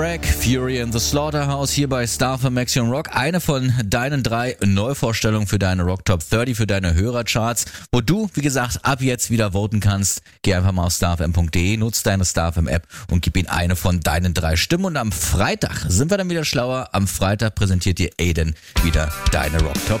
Track Fury in the Slaughterhouse hier bei StarFM Action Rock. Eine von deinen 3 Neuvorstellungen für deine Rock Top 30, für deine Hörercharts, wo du, wie gesagt, ab jetzt wieder voten kannst. Geh einfach mal auf starfm.de, nutz deine StarFM App und gib ihnen eine von deinen 3 Stimmen. Und am Freitag sind wir dann wieder schlauer. Am Freitag präsentiert dir Aiden wieder deine Rock Top